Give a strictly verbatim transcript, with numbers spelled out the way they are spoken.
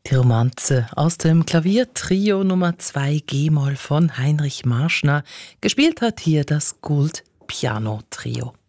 Die Romanze aus dem Klaviertrio Nummer zwei G-Moll von Heinrich Marschner. Gespielt hat hier das Gould Piano Trio.